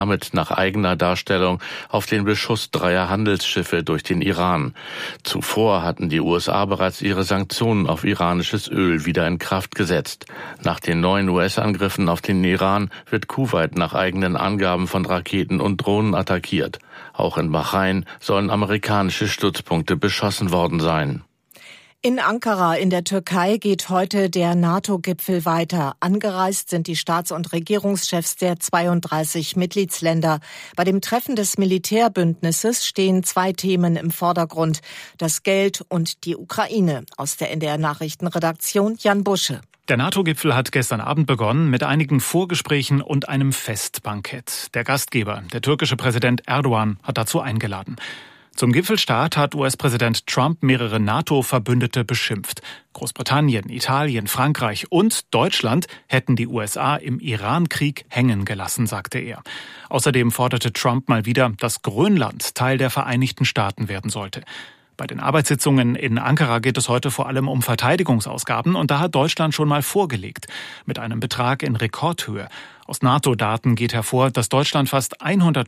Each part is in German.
damit nach eigener Darstellung auf den Beschuss 3 Handelsschiffe durch den Iran. Zuvor hatten die USA bereits ihre Sanktionen auf iranisches Öl wieder in Kraft gesetzt. Nach den neuen US-Angriffen auf den Iran wird Kuwait nach eigenen Angaben von Raketen und Drohnen attackiert. Auch in Bahrain sollen amerikanische Stützpunkte beschossen worden sein. In Ankara in der Türkei geht heute der NATO-Gipfel weiter. Angereist sind die Staats- und Regierungschefs der 32 Mitgliedsländer. Bei dem Treffen des Militärbündnisses stehen 2 Themen im Vordergrund: das Geld und die Ukraine. Aus der NDR-Nachrichtenredaktion Jan Busche. Der NATO-Gipfel hat gestern Abend begonnen mit einigen Vorgesprächen und einem Festbankett. Der Gastgeber, der türkische Präsident Erdogan, hat dazu eingeladen. Zum Gipfelstart hat US-Präsident Trump mehrere NATO-Verbündete beschimpft. Großbritannien, Italien, Frankreich und Deutschland hätten die USA im Iran-Krieg hängen gelassen, sagte er. Außerdem forderte Trump mal wieder, dass Grönland Teil der Vereinigten Staaten werden sollte. Bei den Arbeitssitzungen in Ankara geht es heute vor allem um Verteidigungsausgaben und da hat Deutschland schon mal vorgelegt, mit einem Betrag in Rekordhöhe. Aus NATO-Daten geht hervor, dass Deutschland fast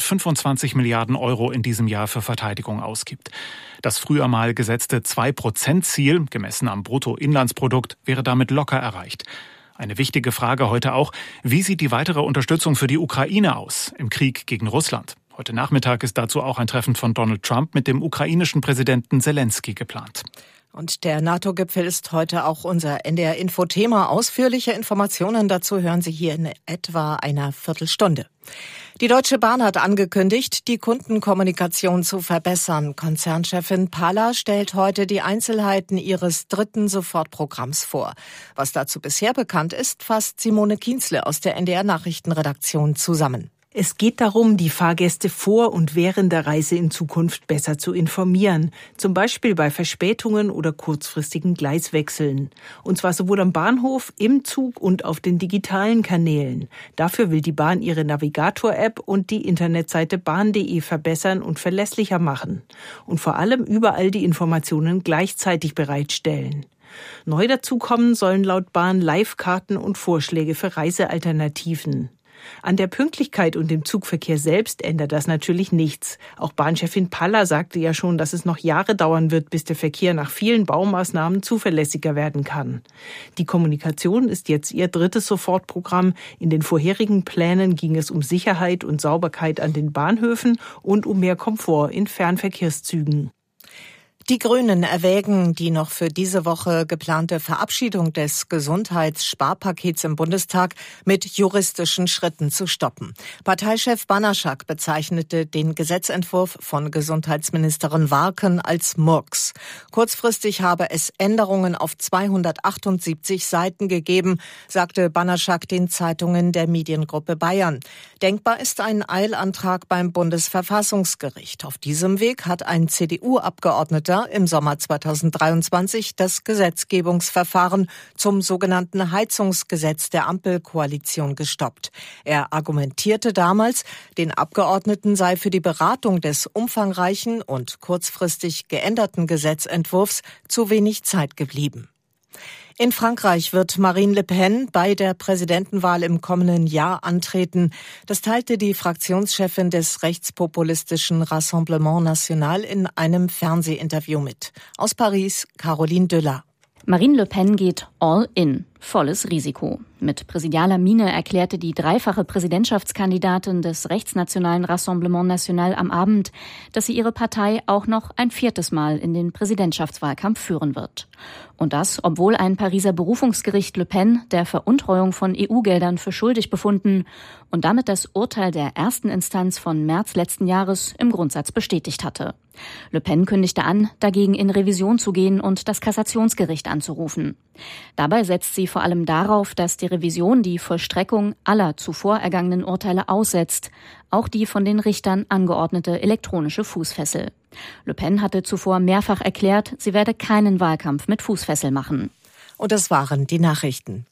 125 Milliarden Euro in diesem Jahr für Verteidigung ausgibt. Das früher mal gesetzte 2%-Ziel, gemessen am Bruttoinlandsprodukt, wäre damit locker erreicht. Eine wichtige Frage heute auch: Wie sieht die weitere Unterstützung für die Ukraine aus im Krieg gegen Russland? Heute Nachmittag ist dazu auch ein Treffen von Donald Trump mit dem ukrainischen Präsidenten Zelensky geplant. Und der NATO-Gipfel ist heute auch unser NDR-Info-Thema. Ausführliche Informationen dazu hören Sie hier in etwa einer Viertelstunde. Die Deutsche Bahn hat angekündigt, die Kundenkommunikation zu verbessern. Konzernchefin Palla stellt heute die Einzelheiten ihres 3. Sofortprogramms vor. Was dazu bisher bekannt ist, fasst Simone Kienzle aus der NDR-Nachrichtenredaktion zusammen. Es geht darum, die Fahrgäste vor und während der Reise in Zukunft besser zu informieren. Zum Beispiel bei Verspätungen oder kurzfristigen Gleiswechseln. Und zwar sowohl am Bahnhof, im Zug und auf den digitalen Kanälen. Dafür will die Bahn ihre Navigator-App und die Internetseite bahn.de verbessern und verlässlicher machen. Und vor allem überall die Informationen gleichzeitig bereitstellen. Neu dazukommen sollen laut Bahn Live-Karten und Vorschläge für Reisealternativen. An der Pünktlichkeit und dem Zugverkehr selbst ändert das natürlich nichts. Auch Bahnchefin Palla sagte ja schon, dass es noch Jahre dauern wird, bis der Verkehr nach vielen Baumaßnahmen zuverlässiger werden kann. Die Kommunikation ist jetzt ihr 3. Sofortprogramm. In den vorherigen Plänen ging es um Sicherheit und Sauberkeit an den Bahnhöfen und um mehr Komfort in Fernverkehrszügen. Die Grünen erwägen, die noch für diese Woche geplante Verabschiedung des Gesundheitssparpakets im Bundestag mit juristischen Schritten zu stoppen. Parteichef Banaschak bezeichnete den Gesetzentwurf von Gesundheitsministerin Warken als Murks. Kurzfristig habe es Änderungen auf 278 Seiten gegeben, sagte Banaschak den Zeitungen der Mediengruppe Bayern. Denkbar ist ein Eilantrag beim Bundesverfassungsgericht. Auf diesem Weg hat ein CDU-Abgeordneter im Sommer 2023 das Gesetzgebungsverfahren zum sogenannten Heizungsgesetz der Ampelkoalition gestoppt. Er argumentierte damals, den Abgeordneten sei für die Beratung des umfangreichen und kurzfristig geänderten Gesetzentwurfs zu wenig Zeit geblieben. In Frankreich wird Marine Le Pen bei der Präsidentenwahl im kommenden Jahr antreten. Das teilte die Fraktionschefin des rechtspopulistischen Rassemblement National in einem Fernsehinterview mit. Aus Paris, Caroline Düller. Marine Le Pen geht all in, volles Risiko. Mit präsidialer Miene erklärte die dreifache Präsidentschaftskandidatin des rechtsnationalen Rassemblement National am Abend, dass sie ihre Partei auch noch ein 4. Mal in den Präsidentschaftswahlkampf führen wird. Und das, obwohl ein Pariser Berufungsgericht Le Pen der Veruntreuung von EU-Geldern für schuldig befunden und damit das Urteil der ersten Instanz von März letzten Jahres im Grundsatz bestätigt hatte. Le Pen kündigte an, dagegen in Revision zu gehen und das Kassationsgericht anzurufen. Dabei setzt sie vor allem darauf, dass die Revision die Vollstreckung aller zuvor ergangenen Urteile aussetzt, auch die von den Richtern angeordnete elektronische Fußfessel. Le Pen hatte zuvor mehrfach erklärt, sie werde keinen Wahlkampf mit Fußfessel machen. Und das waren die Nachrichten.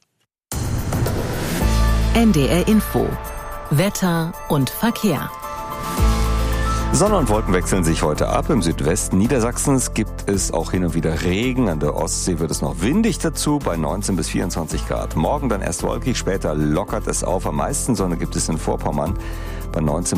NDR Info. Wetter und Verkehr. Sonne und Wolken wechseln sich heute ab. Im Südwesten Niedersachsens gibt es auch hin und wieder Regen. An der Ostsee wird es noch windig dazu bei 19 bis 24 Grad. Morgen dann erst wolkig, später lockert es auf. Am meisten Sonne gibt es in Vorpommern bei 19